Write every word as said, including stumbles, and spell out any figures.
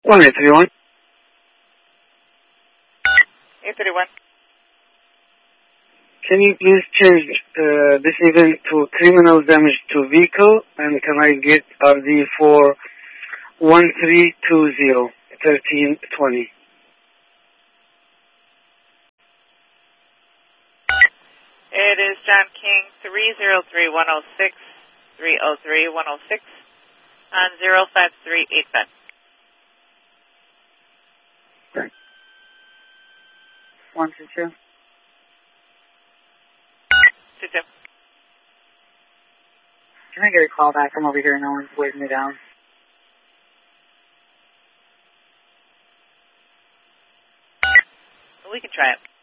one eight three one. eight thirty-one. Can you please change uh, this event to criminal damage to vehicle, and can I get R D for one three two zero, thirteen twenty? It is John King, three zero three one zero six, three zero three one zero six, on zero five three eight five. Okay. One two two. Two two. Can I get a call back? I'm over here. No one's waving me down. We can try it.